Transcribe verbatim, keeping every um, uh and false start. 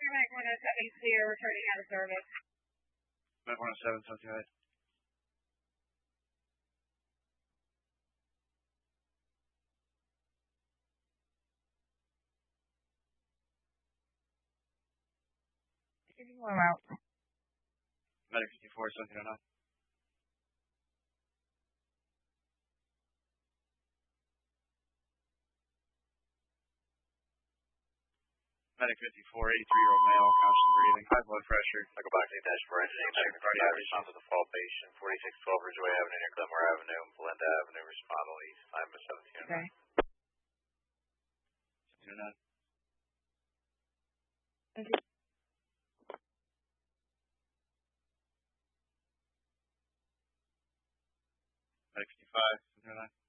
Medic one oh seven clear, returning out of service. Medic one oh seven, something right. Taking one out. Medic fifty-four, something oh nine. Medic fifty-four, eighty-three-year-old male, conscious breathing, high blood pressure. I go back to the dash for engine eight, checking cardiac response to the fall patient, forty-six twelve Ridgeway Avenue near Glenmore Avenue, and Belinda Avenue, respond on east, time is seventeen oh nine. seventeen oh nine. Thank you. Medic fifty-five, something oh nine.